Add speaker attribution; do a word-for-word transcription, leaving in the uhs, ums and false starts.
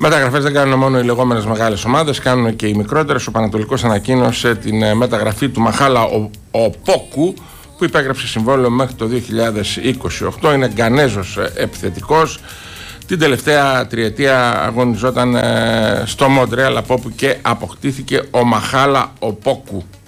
Speaker 1: Μεταγραφές δεν κάνουν μόνο οι λεγόμενες μεγάλες ομάδες, κάνουν και οι μικρότερες. Ο Πανατολικός ανακοίνωσε την μεταγραφή του Μαχάλα Οπόκου, που υπέγραψε συμβόλαιο μέχρι το δύο χιλιάδες είκοσι οκτώ. Είναι Γκανέζος επιθετικός. Την τελευταία τριετία αγωνιζόταν στο Μόντρεαλ, από όπου και αποκτήθηκε ο Μαχάλα Οπόκου.